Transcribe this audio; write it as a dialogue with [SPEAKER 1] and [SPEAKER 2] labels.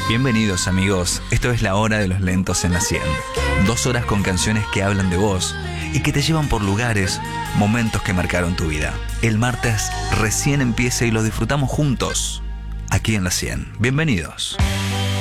[SPEAKER 1] Bienvenidos amigos, esto es La Hora de los Lentos en la 100. 2 horas con canciones que hablan de vos y que te llevan por lugares, momentos que marcaron tu vida. El martes recién empieza y lo disfrutamos juntos, aquí en la 100. Bienvenidos.